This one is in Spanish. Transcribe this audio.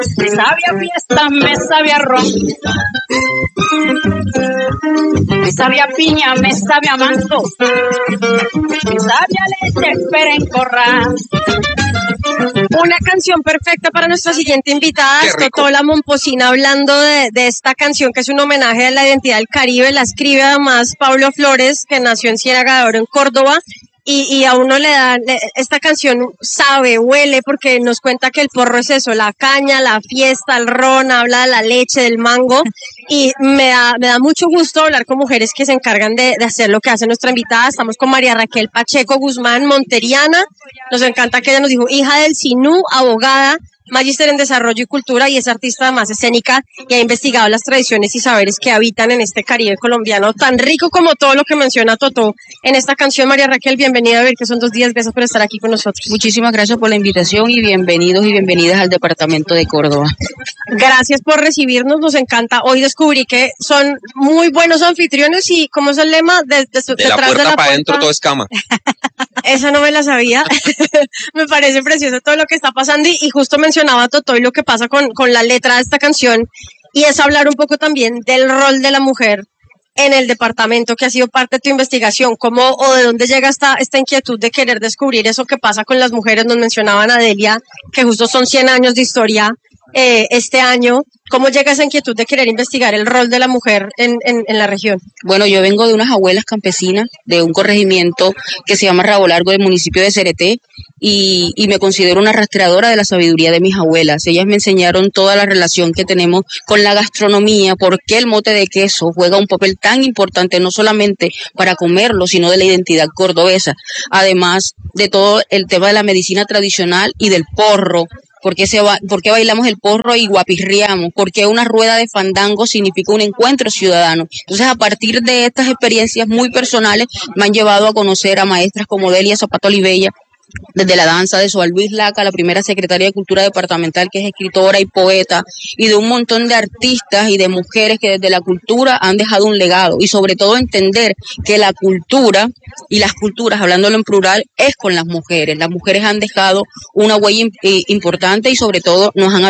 Me sabe a fiesta, me sabe a ron, me sabe a piña, me sabe a mango, me sabe a leche, espera en corral. Una canción perfecta para nuestra siguiente invitada, Totó la Momposina, hablando de esta canción que es un homenaje a la identidad del Caribe. La escribe además Pablo Flores, que nació en Ciénaga de Oro, en Córdoba. Y a uno le da, esta canción sabe, huele, porque nos cuenta que el porro es eso, la caña, la fiesta, el ron, habla de la leche, del mango, y me da mucho gusto hablar con mujeres que se encargan de hacer lo que hace nuestra invitada. Estamos con María Raquel Pacheco Guzmán, monteriana. Nos encanta que ella nos dijo, hija del Sinú, abogada, magíster en desarrollo y cultura, y es artista además escénica, y ha investigado las tradiciones y saberes que habitan en este Caribe colombiano tan rico como todo lo que menciona Totó en esta canción. María Raquel, bienvenida a Ver que son 2 días, gracias por estar aquí con nosotros. Muchísimas gracias por la invitación y bienvenidos y bienvenidas al departamento de Córdoba. Gracias por recibirnos, nos encanta. Hoy descubrí que son muy buenos anfitriones y, ¿cómo es el lema? De la puerta para adentro todo es cama. Esa no me la sabía. Me parece precioso todo lo que está pasando y justo mencionaba Totó y lo que pasa con la letra de esta canción, y es hablar un poco también del rol de la mujer en el departamento, que ha sido parte de tu investigación. ¿Cómo o de dónde llega esta inquietud de querer descubrir eso que pasa con las mujeres? Nos mencionaban a Delia, que justo son 100 años de historia este año. ¿Cómo llega esa inquietud de querer investigar el rol de la mujer en la región? Bueno, yo vengo de unas abuelas campesinas de un corregimiento que se llama Rabo Largo del municipio de Cereté, y me considero una rastreadora de la sabiduría de mis abuelas. Ellas me enseñaron toda la relación que tenemos con la gastronomía, por qué el mote de queso juega un papel tan importante no solamente para comerlo, sino de la identidad cordobesa. Además de todo el tema de la medicina tradicional y del porro. ¿Por qué bailamos el porro y guapirriamos? Porque una rueda de fandango significa un encuentro ciudadano. Entonces, a partir de estas experiencias muy personales, me han llevado a conocer a maestras como Delia Zapato Olivella, desde la danza de Soa Luis Laca, la primera secretaria de Cultura Departamental, que es escritora y poeta, y de un montón de artistas y de mujeres que desde la cultura han dejado un legado, y sobre todo entender que la cultura y las culturas, hablándolo en plural, es con las mujeres. Las mujeres han dejado una huella importante y sobre todo nos han